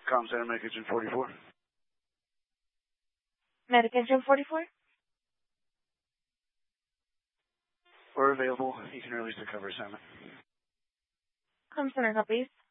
Com Center, Medic Engine 44. Medic Engine 44? We're available. You can release the cover assignment. Com Center copies.